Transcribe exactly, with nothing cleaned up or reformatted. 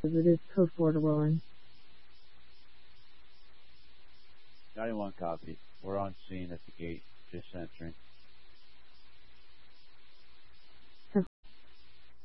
It is code four to roll in. ninety-one copy. We're on scene at the gate, just entering.